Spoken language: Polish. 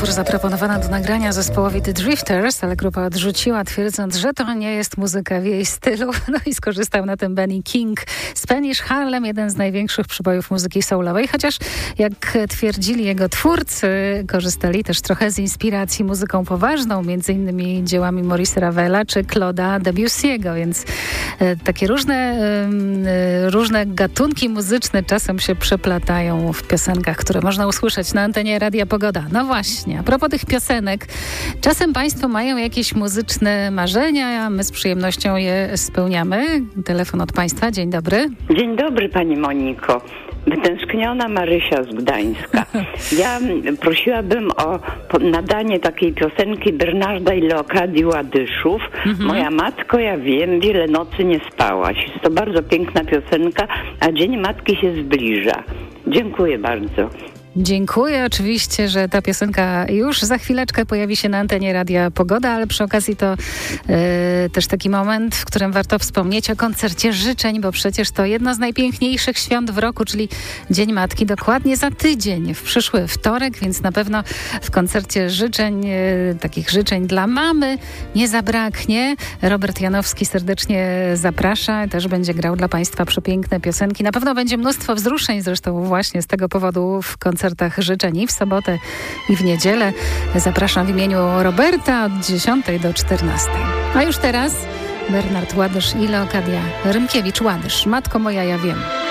utwór zaproponowano do nagrania zespołowi The Drifters, ale grupa odrzuciła, twierdząc, że to nie jest muzyka w jej stylu. No i skorzystał na tym Benny King. Spanish Harlem, jeden z największych przybojów muzyki soulowej, chociaż jak twierdzili jego twórcy, korzystali też trochę z inspiracji muzyką poważną, między innymi dziełami Maurice Ravela czy Claude'a Debussy'ego, więc takie różne gatunki muzyczne czasem się przeplatają w piosenkach, które można usłyszeć na antenie Radia Pogoda. No właśnie, a propos tych piosenek, czasem Państwo mają jakieś muzyczne marzenia, a my z przyjemnością je spełniamy. Telefon od Państwa, dzień dobry. Dzień dobry Pani Moniko. Wytęskniona Marysia z Gdańska. Ja prosiłabym o nadanie takiej piosenki Bernarda i Leokadii Ładyszów. Moja matko, ja wiem, wiele nocy nie spałaś. Jest to bardzo piękna piosenka, a Dzień Matki się zbliża. Dziękuję bardzo. Dziękuję oczywiście, że ta piosenka już za chwileczkę pojawi się na antenie Radia Pogoda, ale przy okazji to też taki moment, w którym warto wspomnieć o koncercie życzeń, bo przecież to jedno z najpiękniejszych świąt w roku, czyli Dzień Matki, dokładnie za tydzień, w przyszły wtorek, więc na pewno w koncercie życzeń, takich życzeń dla mamy nie zabraknie. Robert Janowski serdecznie zaprasza, też będzie grał dla Państwa przepiękne piosenki. Na pewno będzie mnóstwo wzruszeń zresztą właśnie z tego powodu w koncertach życzeń i w sobotę i w niedzielę. Zapraszam w imieniu Roberta od 10 do 14. A już teraz Bernard Ładysz i Leokadia Rymkiewicz-Ładysz. Matko moja, ja wiem.